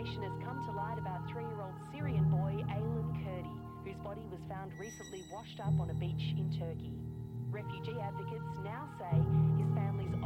information has come to light about 3-year-old Syrian boy Aylan Kurdi, whose body was found recently washed up on a beach in Turkey. Refugee advocates now say his family's